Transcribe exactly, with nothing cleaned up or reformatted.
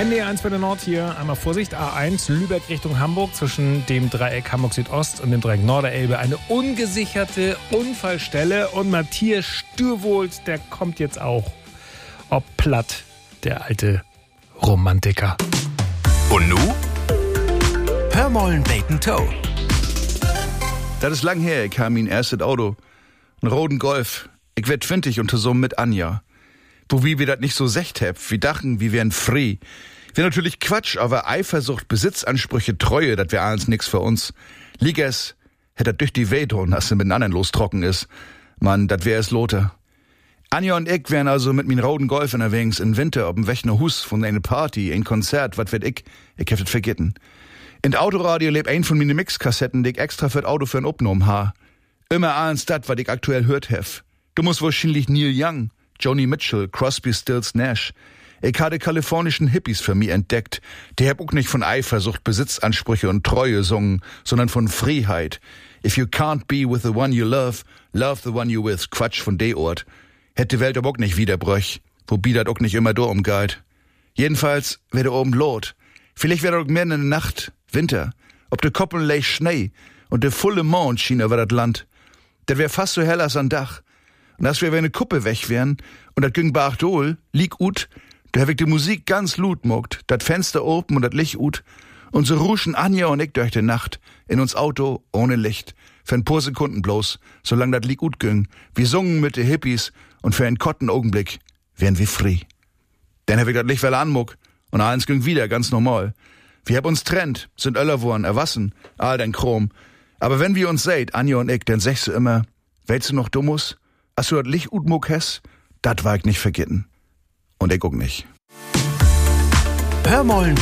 N D R eins bei der Nord hier. Einmal Vorsicht, A eins, Lübeck Richtung Hamburg, zwischen dem Dreieck Hamburg Südost und dem Dreieck Norderelbe. Eine ungesicherte Unfallstelle und Matthias Stürwohlt, der kommt jetzt auch. Ob platt, der alte Romantiker. Und nu? Hör mollen Bacon Toe. Das ist lang her, ich habe mein erstes Auto. Einen roten Golf. Ich werd zwanzig und zusammen mit Anja. Wo wie wir das nicht so secht hab. Wir dachten, wir wären free. Wär natürlich Quatsch, aber Eifersucht, Besitzansprüche, Treue, das wär alles nix für uns. Liegers, hätt dat durch die Welt und als er mit anderen lostrocken is. Mann, dat wär es Lothar. Anja und ich wären also mit min roten Golf unterwegs in Winter ob'm Wechner Hus von einer Party, ein Konzert, wat werd ich? Ich hab das vergessen. In d Autoradio lebt ein von mine Mixkassetten, die ich extra für d Auto für n opgenommen ha. Immer eins dat, wat ich aktuell hört hef. Du musst wahrscheinlich Neil Young, Joni Mitchell, Crosby, Stills, Nash. Ich hatte kalifornischen Hippies für mich entdeckt. Die hab auch nicht von Eifersucht, Besitzansprüche und Treue gesungen, sondern von Freiheit. If you can't be with the one you love, love the one you with. Quatsch von de Ort. Hätte die Welt aber auch nicht wiederbröch. Wobei dat auch nicht immer do umgeht. Jedenfalls wär oben Lot. Vielleicht wär auch mehr in der Nacht, Winter. Ob de Koppeln leicht Schnee und de volle Mond schien über dat Land. Dat wär fast so hell als an Dach. Und als wir wie eine Kuppe weg wären und dat ging Bachdol, lieg ut, da hab ich die Musik ganz lut mogt, dat Fenster open und dat Licht ut, und so ruschen Anja und ich durch die Nacht, in uns Auto, ohne Licht, für ein paar Sekunden bloß, solang dat Lieg ut ging. Wir sungen mit de Hippies und für einen kotten Augenblick wären wir free. Dann hab ich dat Licht well anmuck und eins ging wieder ganz normal. Wir hab uns trennt, sind Öller worn, erwassen, all dein Chrom. Aber wenn wir uns seht, Anja und ich, dann sagst du immer, weißt du noch dummus? Als du dat Licht ut muck hast, dat war ich nicht vergessen. Und ich guck nicht. Hör mollen